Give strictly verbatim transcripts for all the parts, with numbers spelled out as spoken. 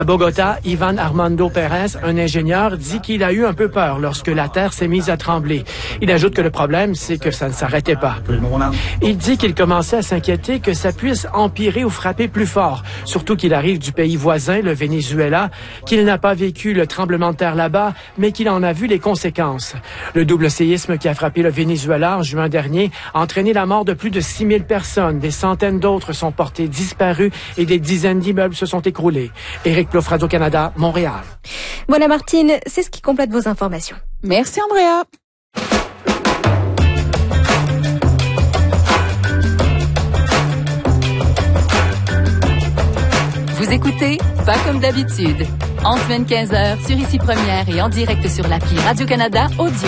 À Bogota, Ivan Armando Pérez, un ingénieur, dit qu'il a eu un peu peur lorsque la terre s'est mise à trembler. Il ajoute que le problème, c'est que ça ne s'arrêtait pas. Il dit qu'il commençait à s'inquiéter que ça puisse empirer ou frapper plus fort, surtout qu'il arrive du pays voisin, le Venezuela, qu'il n'a pas vécu le tremblement de terre là-bas, mais qu'il en a vu les conséquences. Le double séisme qui a frappé le Venezuela en juin dernier a entraîné la mort de plus de six mille personnes. Des centaines d'autres sont portées disparues et des dizaines d'immeubles se sont écroulés. Éric Plouffe, Radio-Canada, Montréal. Voilà, Martine, c'est ce qui complète vos informations. Merci, Andrea. Vous écoutez Pas comme d'habitude. En semaine quinze heures sur Ici Première et en direct sur l'appli Radio-Canada Audio.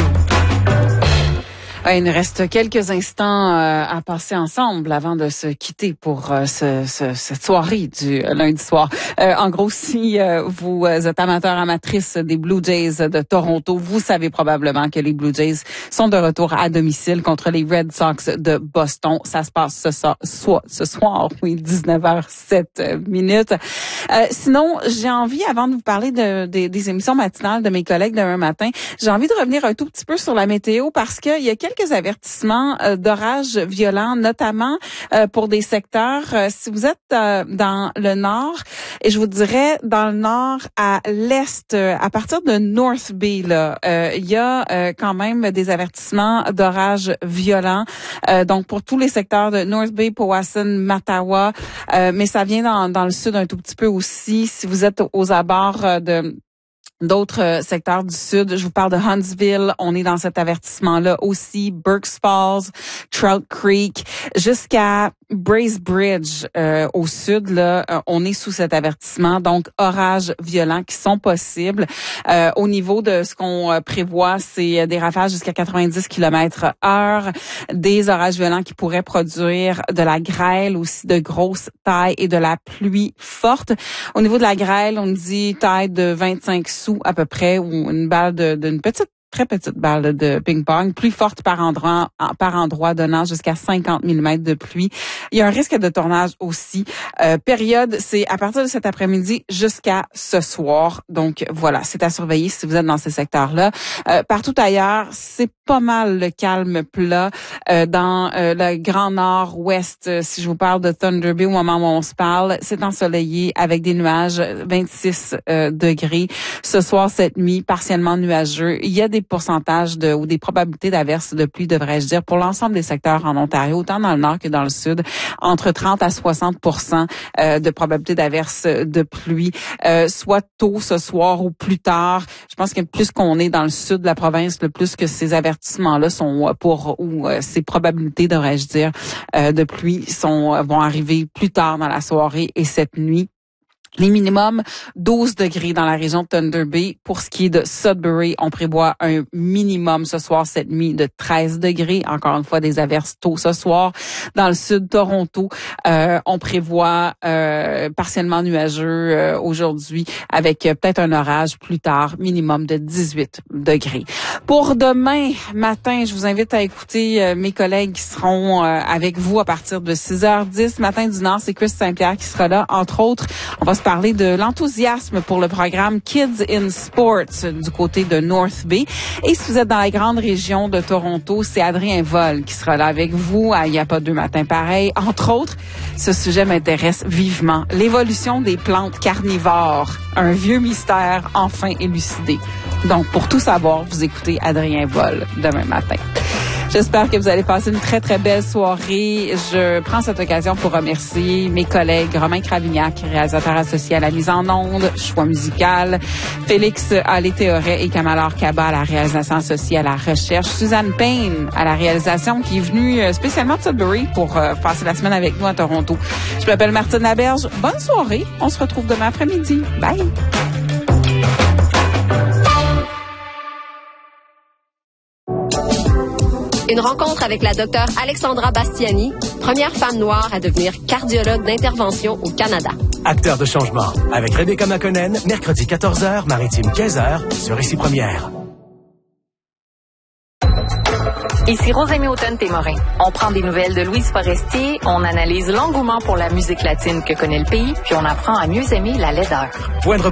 Il nous reste quelques instants euh, à passer ensemble avant de se quitter pour euh, ce, ce, cette soirée du lundi soir. Euh, en gros, si euh, vous êtes amateur amatrice des Blue Jays de Toronto, vous savez probablement que les Blue Jays sont de retour à domicile contre les Red Sox de Boston. Ça se passe ce soir, ce soir oui, dix-neuf heures sept minutes. Euh, sinon, j'ai envie, avant de vous parler de, de, des émissions matinales de mes collègues demain matin, j'ai envie de revenir un tout petit peu sur la météo parce qu'il y a quelques quelques avertissements euh, d'orages violents, notamment euh, pour des secteurs. Euh, si vous êtes euh, dans le nord, et je vous dirais dans le nord à l'est, euh, à partir de North Bay, là, euh, il y a euh, quand même des avertissements d'orages violents. Euh, donc pour tous les secteurs de North Bay, Powassan, Mattawa, euh, mais ça vient dans, dans le sud un tout petit peu aussi. Si vous êtes aux abords euh, de d'autres euh, secteurs du sud, je vous parle de Huntsville, on est dans cet avertissement-là aussi, Burkes Falls, Trout Creek, jusqu'à Bracebridge euh, au sud, là, euh, on est sous cet avertissement, donc orages violents qui sont possibles. Euh, au niveau de ce qu'on euh, prévoit, c'est des rafales jusqu'à quatre-vingt-dix kilomètres heure, des orages violents qui pourraient produire de la grêle aussi de grosse taille et de la pluie forte. Au niveau de la grêle, on dit taille de vingt-cinq sous à peu près, ou une balle de, d'une petite très petite balle de ping-pong, plus forte par endroit, par endroit donnant jusqu'à cinquante millimètres de pluie. Il y a un risque de tornade aussi. Euh, période, c'est à partir de cet après-midi jusqu'à ce soir. Donc voilà, c'est à surveiller si vous êtes dans ces secteurs-là. Euh, partout ailleurs, c'est pas mal le calme plat. Euh, dans euh, le grand nord-ouest, euh, si je vous parle de Thunder Bay au moment où on se parle, c'est ensoleillé avec des nuages, vingt-six euh, degrés. Ce soir, cette nuit, partiellement nuageux. Il y a des pourcentages de ou des probabilités d'averses de pluie, devrais-je dire, pour l'ensemble des secteurs en Ontario, autant dans le nord que dans le sud, entre trente à soixante pour cent euh, de probabilité d'averses de pluie, euh, soit tôt ce soir ou plus tard. Je pense que plus qu'on est dans le sud de la province, le plus que ces avertissements-là sont pour, ou euh, ces probabilités, devrais-je dire, euh, de pluie sont vont arriver plus tard dans la soirée et cette nuit. Les minimums, douze degrés dans la région de Thunder Bay. Pour ce qui est de Sudbury, on prévoit un minimum ce soir, cette nuit, de treize degrés. Encore une fois, des averses tôt ce soir. Dans le sud de Toronto, euh, on prévoit euh, partiellement nuageux euh, aujourd'hui, avec euh, peut-être un orage plus tard, minimum de dix-huit degrés. Pour demain matin, je vous invite à écouter euh, mes collègues qui seront euh, avec vous à partir de six heures dix. Matin du Nord, c'est Chris Saint-Pierre qui sera là. Entre autres, on va se parler de l'enthousiasme pour le programme Kids in Sports du côté de North Bay. Et si vous êtes dans la grande région de Toronto, c'est Adrien Vol qui sera là avec vous. Il n'y a pas deux matins pareils. Entre autres, ce sujet m'intéresse vivement. L'évolution des plantes carnivores. Un vieux mystère enfin élucidé. Donc, pour tout savoir, vous écoutez Adrien Vol demain matin. J'espère que vous allez passer une très, très belle soirée. Je prends cette occasion pour remercier mes collègues Romain Cravignac, réalisateur associé à la mise en onde, choix musical, Félix Allé-Théoret et Kamalor Kaba à la réalisation associée à la recherche, Suzanne Payne à la réalisation qui est venue spécialement de Sudbury pour euh, passer la semaine avec nous à Toronto. Je m'appelle Martine Laberge. Bonne soirée. On se retrouve demain après-midi. Bye! Une rencontre avec la docteure Alexandra Bastiani, première femme noire à devenir cardiologue d'intervention au Canada. Acteur de changement, avec Rebecca McConnell, mercredi quatorze heures, maritime quinze heures, sur Ici Première. Ici Rosémie Automne-Témorin. On prend des nouvelles de Louise Forestier, on analyse l'engouement pour la musique latine que connaît le pays, puis on apprend à mieux aimer la laideur. Joindre